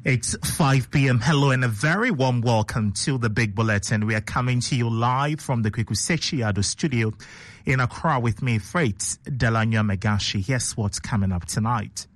It's 5 p.m. Hello and a very warm welcome to the Big Bulletin. We are coming to you live from the Kweku Sechiado studio in Accra with me, Freight Delanya Megashi. Here's what's coming up tonight.